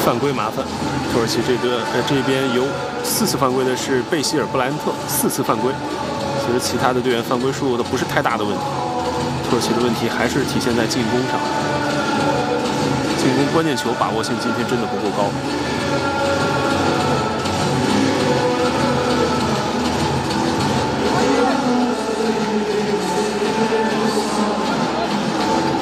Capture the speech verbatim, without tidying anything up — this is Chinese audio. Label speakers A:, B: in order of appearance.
A: 犯规麻烦。土耳其这个呃这边有四次犯规的是贝希尔布莱恩特，四次犯规。其实其他的队员犯规数都不是太大的问题，土耳其的问题还是体现在进攻上，进攻关键球把握性今天真的不够高。